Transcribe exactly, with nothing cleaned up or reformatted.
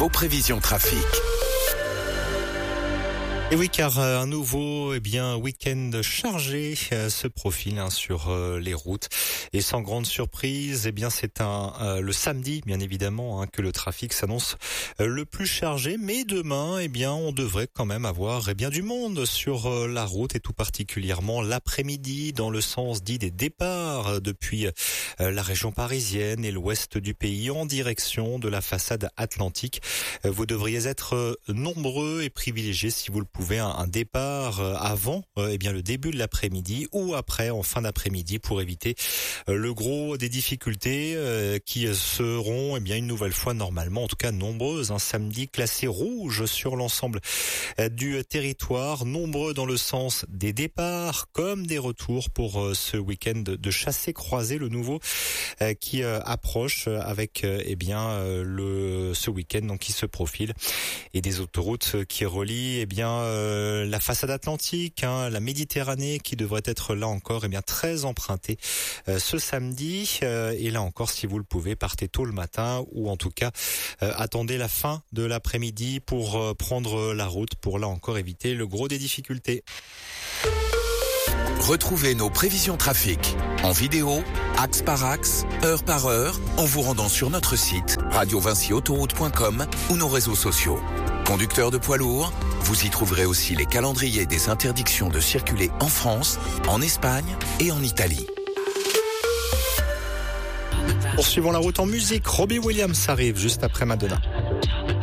vos prévisions trafic. Et oui, car euh, un nouveau eh bien week-end chargé euh, se profile hein, sur euh, les routes. Et sans grande surprise, eh bien c'est un euh, le samedi, bien évidemment, hein, que le trafic s'annonce euh, le plus chargé. Mais demain, eh bien, on devrait quand même avoir eh bien du monde sur euh, la route, et tout particulièrement l'après-midi, dans le sens dit des départs euh, depuis euh, la région parisienne et l'ouest du pays en direction de la façade atlantique. Euh, vous devriez être euh, nombreux et privilégiés si vous le pouvez un, un départ avant euh, eh bien le début de l'après-midi ou après en fin d'après-midi pour éviter euh, le gros des difficultés euh, qui seront eh bien une nouvelle fois normalement en tout cas nombreuses un samedi classé rouge sur l'ensemble euh, du territoire, nombreux dans le sens des départs comme des retours pour euh, ce week-end de chassé-croisé, le nouveau euh, qui euh, approche avec euh, eh bien euh, le ce week-end donc qui se profile, et des autoroutes qui relient eh bien Euh, la façade atlantique, hein, la Méditerranée qui devrait être là encore eh bien très empruntée euh, ce samedi. Euh, et là encore, si vous le pouvez, partez tôt le matin ou en tout cas euh, attendez la fin de l'après-midi pour euh, prendre la route pour là encore éviter le gros des difficultés. Retrouvez nos prévisions trafic en vidéo, axe par axe, heure par heure, en vous rendant sur notre site radio vinci autoroute point com ou nos réseaux sociaux. Conducteurs de poids lourds, vous y trouverez aussi les calendriers des interdictions de circuler en France, en Espagne et en Italie. Poursuivons la route en musique. Robbie Williams arrive juste après Madonna.